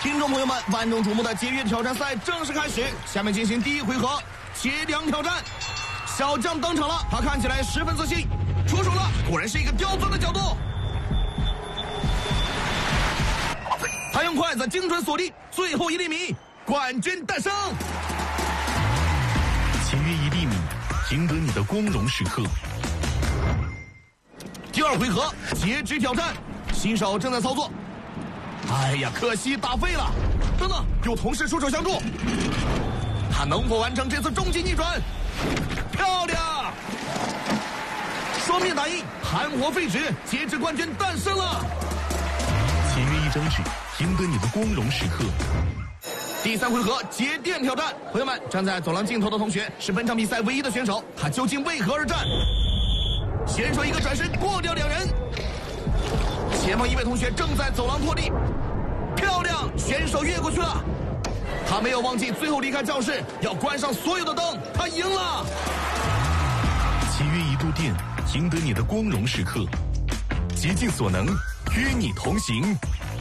听众朋友们，万众瞩目的节约挑战赛正式开始，下面进行第一回合切梁挑战。小将登场了，他看起来十分自信，出手了，果然是一个刁钻的角度。他用筷子精准锁定最后1厘米，冠军诞生。 节约1厘米，赢得你的光荣时刻。 第二回合截肢挑战，新手正在操作。哎呀，可惜打废了。等等，有同事出手相助，他能否完成这次终极逆转？漂亮！双面打印，含活废纸，截肢冠军诞生了。 节约1张纸，赢得你的光荣时刻。 第3回合节电挑战，朋友们，站在走廊尽头的同学是本场比赛唯一的选手，他究竟为何而战？选手一个转身过掉2人，前方一位同学正在走廊拖地，漂亮，选手越过去了。他没有忘记最后离开教室要关上所有的灯，他赢了。 节约1度电，赢得你的光荣时刻。竭尽所能，与你同行。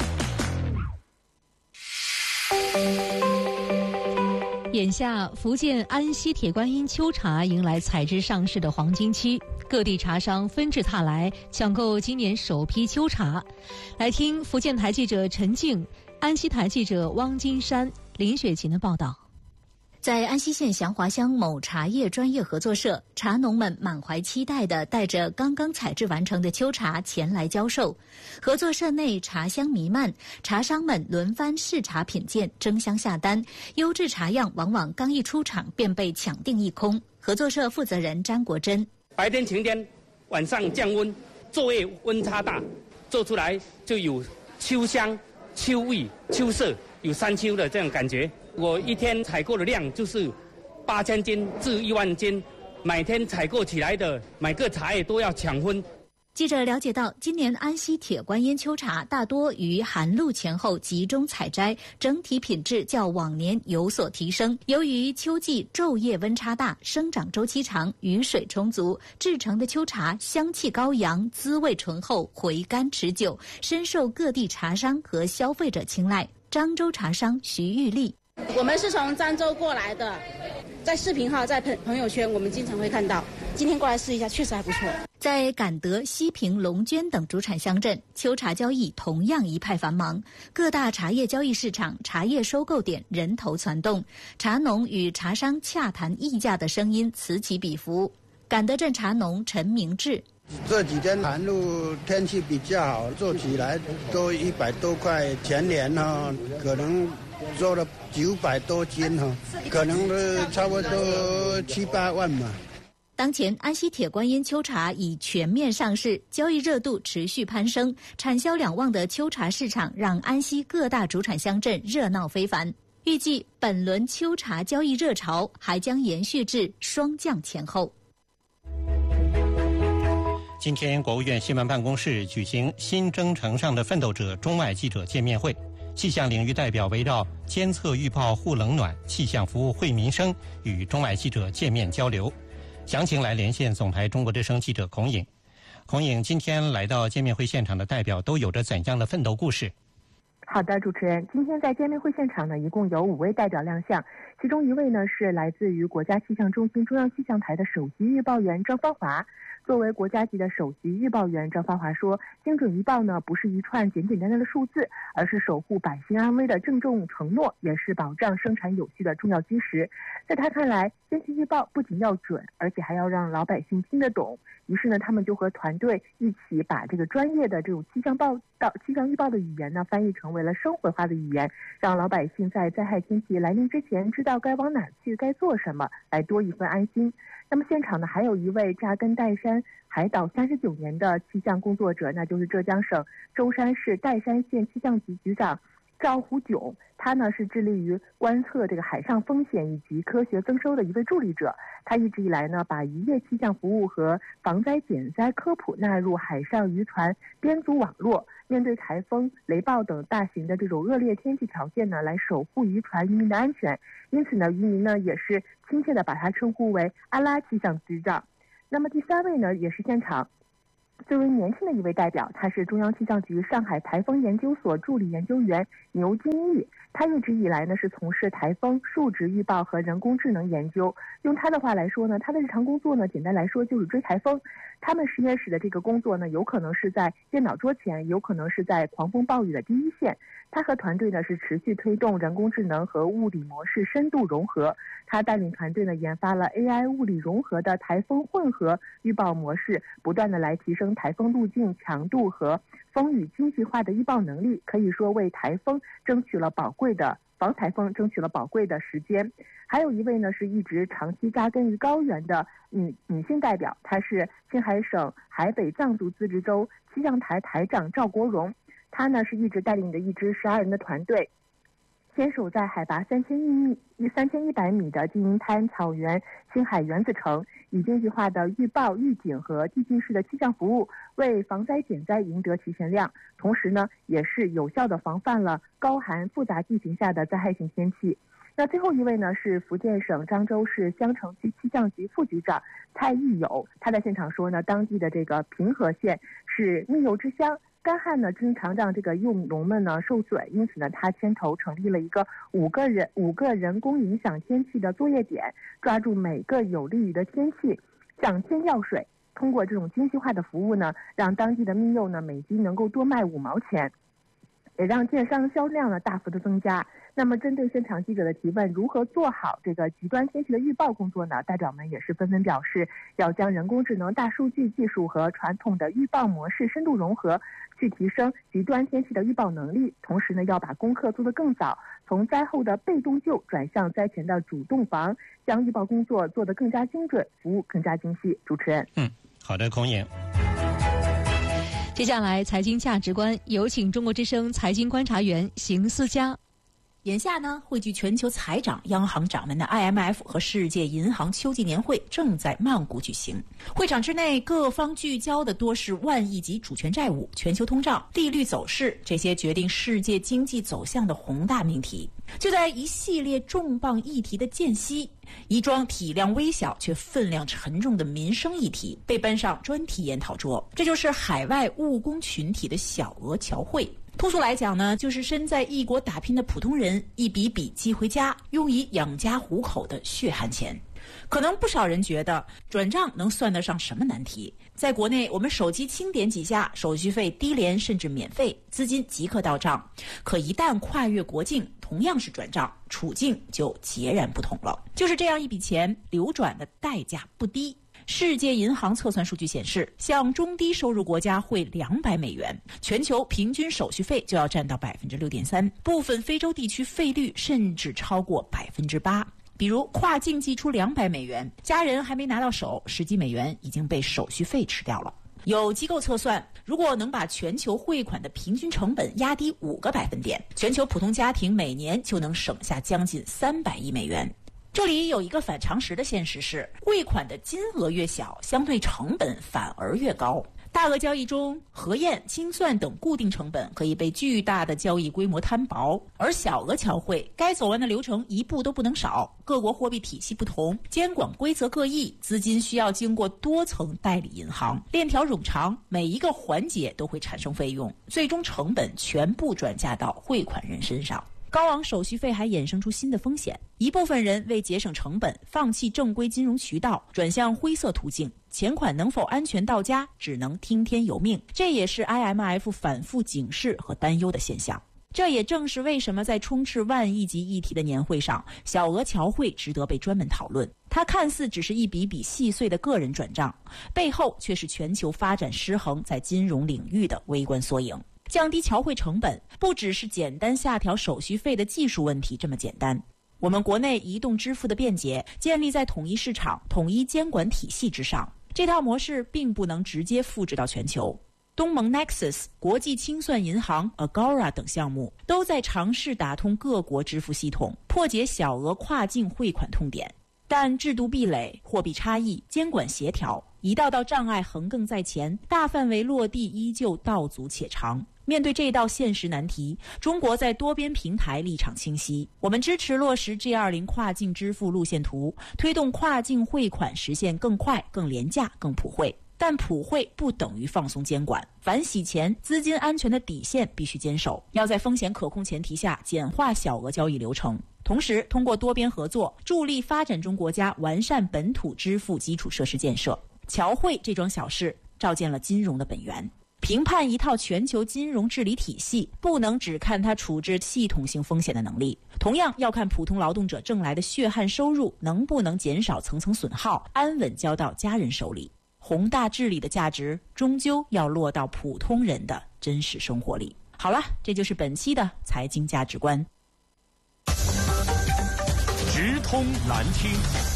眼下，福建安溪铁观音秋茶迎来采汁上市的黄金期，各地茶商纷至沓来抢购今年首批秋茶。来听福建台记者陈静、安溪台记者汪金山、林雪琴的报道。 在安溪县祥华乡某茶叶专业合作社，茶农们满怀期待地带着刚刚采制完成的秋茶前来交售。合作社内茶香弥漫，茶商们轮番试茶品鉴，争相下单。优质茶样往往刚一出厂便被抢订一空。合作社负责人张国珍： 白天晴天，晚上降温，昼夜温差大，做出来就有秋香、秋味、秋色，有山丘的这种感觉。我一天采购的量就是8000斤至1万斤，每天采购起来的每个茶叶都要抢分。 记者了解到，今年安溪铁观音秋茶大多于寒露前后集中采摘，整体品质较往年有所提升。由于秋季昼夜温差大，生长周期长，雨水充足，制成的秋茶香气高扬，滋味醇厚，回甘持久，深受各地茶商和消费者青睐。漳州茶商徐玉丽： 我们是从漳州过来的，在视频号、在朋友圈我们经常会看到，今天过来试一下，确实还不错。 在感德、西平、龙娟等主产乡镇，秋茶交易同样一派繁忙。各大茶叶交易市场、茶叶收购点人头攒动，茶农与茶商洽谈议价的声音此起彼伏。感德镇茶农陈明志： 这几天寒露天气比较好，做起来都100多块，前年可能做了900多斤可能差不多7、8万嘛。 当前安溪铁观音秋茶已全面上市，交易热度持续攀升，产销两旺的秋茶市场让安溪各大主产乡镇热闹非凡。预计本轮秋茶交易热潮还将延续至霜降前后。 今天国务院新闻办公室举行新征程上的奋斗者中外记者见面会，气象领域代表围绕监测预报护冷暖，气象服务惠民生与中外记者见面交流。详情来连线总台中国之声记者孔颖。孔颖，今天来到见面会现场的代表都有着怎样的奋斗故事？ 好的，主持人，今天在见面会现场呢，一共有5位代表亮相，其中1位呢是来自于国家气象中心中央气象台的首席预报员张芳华。作为国家级的首席预报员，张芳华说，精准预报呢不是一串简简单单的数字，而是守护百姓安危的郑重承诺，也是保障生产有序的重要基石。在他看来，天气预报不仅要准，而且还要让老百姓听得懂。于是呢，他们就和团队一起把这个专业的这种气象预报的语言呢，翻译成为了生活化的语言，让老百姓在灾害天气来临之前知道该往哪去，该做什么，来多一份安心。那么现场呢，还有一位扎根岱山海岛39年的气象工作者，那就是浙江省舟山市岱山县气象局局长赵虎炯。他呢是致力于观测这个海上风险以及科学增收的一位助力者。他一直以来呢，把渔业气象服务和防灾减灾科普纳入海上渔船编组网络，面对台风、雷暴等大型的这种恶劣天气条件呢，来守护渔船渔民的安全。因此呢，渔民呢也是亲切的把他称呼为阿拉气象局长。那么第3位呢，也是现场最为年轻的一位代表，他是中央气象局上海台风研究所助理研究员牛金玉。他一直以来呢是从事台风、数值预报和人工智能研究。用他的话来说呢，他的日常工作呢，简单来说就是追台风。他们实验室的这个工作呢，有可能是在电脑桌前，有可能是在狂风暴雨的第一线。他和团队呢是持续推动人工智能和物理模式深度融合。他带领团队呢研发了 AI 物理融合的台风混合预报模式，不断的来提升台风路径、强度和风雨精细化的预报能力，可以说为台风争取了宝贵的防台风争取了宝贵的时间。还有一位呢是一直长期扎根于高原的女性代表，她是青海省海北藏族自治州气象台台长赵国荣。她呢是一直带领着一支12人的团队，坚守在海拔3100米的金银滩草原青海原子城，以精细化的预报、预警和递进式的气象服务，为防灾减灾赢得其限量。同时呢，也是有效地防范了高寒复杂地形下的灾害性天气。那最后一位呢是福建省漳州市襄城区气象局副局长蔡义友。他在现场说呢，当地的这个平和县是蜜柚之乡，干旱呢经常让这个柚农们呢受损，因此呢他牵头成立了一个五个人工影响天气的作业点，抓住每个有利于的天气，降天要水。通过这种精细化的服务呢，让当地的蜜柚呢每斤能够多卖5毛钱，也让建商销量呢大幅的增加。那么针对现场记者的提问，如何做好这个极端天气的预报工作呢？代表们也是纷纷表示，要将人工智能、大数据技术和传统的预报模式深度融合，去提升极端天气的预报能力。同时呢，要把功课做得更早，从灾后的被动救转向灾前的主动防，将预报工作做得更加精准，服务更加精细。主持人， 好的，孔颖。 接下来财经价值观，有请中国之声财经观察员邢思佳。 眼下呢，汇聚全球财长、央行长们的 IMF 和世界银行秋季年会正在曼谷举行。会场之内，各方聚焦的多是万亿级主权债务、全球通胀、利率走势这些决定世界经济走向的宏大命题。就在一系列重磅议题的间隙，一桩体量微小却分量沉重的民生议题被搬上专题研讨桌，这就是海外务工群体的小额侨汇。通俗来讲呢，就是身在异国打拼的普通人一笔笔寄回家，用以养家糊口的血汗钱。可能不少人觉得转账能算得上什么难题？在国内，我们手机轻点几下，手续费低廉甚至免费，资金即刻到账。可一旦跨越国境，同样是转账，处境就截然不同了。就是这样一笔钱，流转的代价不低。世界银行测算数据显示，向中低收入国家汇200美元，全球平均手续费就要占到 6.3%， 部分非洲地区费率甚至超过 8%。比如跨境寄出200美元，家人还没拿到手，10几美元已经被手续费吃掉了。有机构测算，如果能把全球汇款的平均成本压低5个百分点，全球普通家庭每年就能省下将近300亿美元。这里有一个反常识的现实是，汇款的金额越小，相对成本反而越高。大额交易中，核验、清算等固定成本可以被巨大的交易规模摊薄，而小额侨汇该走完的流程一步都不能少。各国货币体系不同，监管规则各异，资金需要经过多层代理银行，链条冗长，每一个环节都会产生费用，最终成本全部转嫁到汇款人身上。高昂手续费还衍生出新的风险，一部分人为节省成本，放弃正规金融渠道，转向灰色途径，钱款能否安全到家，只能听天由命。这也是 IMF 反复警示和担忧的现象。这也正是为什么在充斥万亿级议题的年会上，小额侨汇值得被专门讨论。它看似只是一笔笔细碎的个人转账，背后却是全球发展失衡在金融领域的微观缩影。降低侨汇成本不只是简单下调手续费的技术问题这么简单。我们国内移动支付的便捷建立在统一市场、统一监管体系之上，这套模式并不能直接复制到全球。东盟 Nexus、国际清算银行、Agora 等项目都在尝试打通各国支付系统，破解小额跨境汇款痛点。但制度壁垒、货币差异、监管协调，一道道障碍横亘在前，大范围落地依旧道阻且长。面对这道现实难题，中国在多边平台立场清晰，我们支持落实 G20 跨境支付路线图，推动跨境汇款实现更快、更廉价、更普惠。 但普惠不等于放松监管，反洗钱、资金安全的底线必须坚守，要在风险可控前提下简化小额交易流程。同时，通过多边合作，助力发展中国家完善本土支付基础设施建设。侨汇这桩小事照见了金融的本源。评判一套全球金融治理体系，不能只看它处置系统性风险的能力，同样要看普通劳动者挣来的血汗收入能不能减少层层损耗，安稳交到家人手里。宏大治理的价值终究要落到普通人的真实生活里。好了，这就是本期的财经价值观。 直通蓝厅。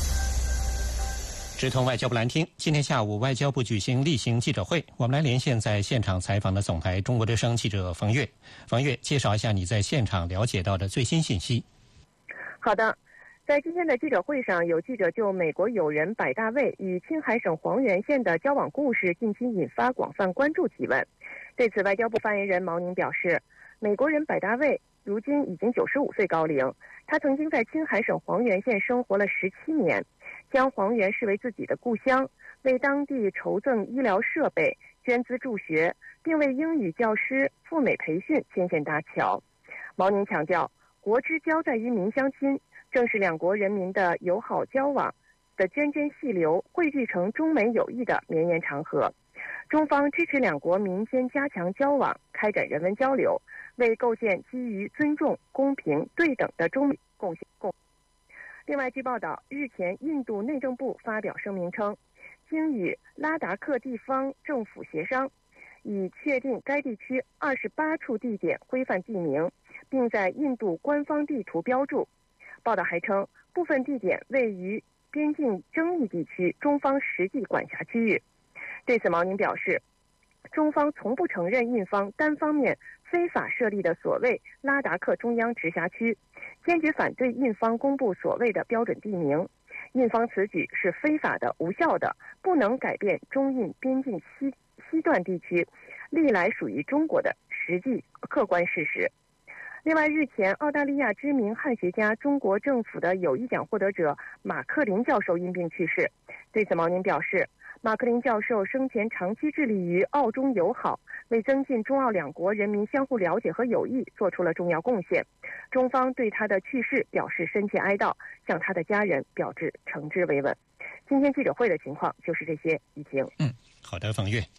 直通外交部蓝厅，今天下午外交部举行例行记者会，我们来连线在现场采访的总台中国之声记者冯月。冯月，介绍一下你在现场了解到的最新信息。 好的，在今天的记者会上，有记者就美国友人百大卫与青海省黄原县的交往故事近期引发广泛关注提问。对此，外交部发言人毛宁表示，美国人百大卫如今已经95岁高龄，他曾经在青海省黄原县生活了17年，将黄原视为自己的故乡，为当地筹赠医疗设备、捐资助学，并为英语教师赴美培训牵线搭桥。毛宁强调，国之交在于民相亲，正是两国人民的友好交往的涓涓细流汇聚成中美友谊的绵延长河。中方支持两国民间加强交往，开展人文交流，为构建基于尊重、公平、对等的中美贡献。另外，据报道，日前印度内政部发表声明称，经与拉达克地方政府协商，已确定该地区28处地点规范地名，并在印度官方地图标注。报道还称，部分地点位于边境争议地区中方实际管辖区域。对此，毛宁表示，中方从不承认印方单方面非法设立的所谓拉达克中央直辖区，坚决反对印方公布所谓的标准地名。印方此举是非法的、无效的，不能改变中印边境西段地区历来属于中国的实际客观事实。另外，日前澳大利亚知名汉学家、中国政府的友谊奖获得者马克林教授因病去世。对此，毛宁表示，马克林教授生前长期致力于澳中友好，为增进中澳两国人民相互了解和友谊做出了重要贡献。中方对他的去世表示深切哀悼，向他的家人表示诚挚慰问。今天记者会的情况就是这些，已经。 好的，冯月。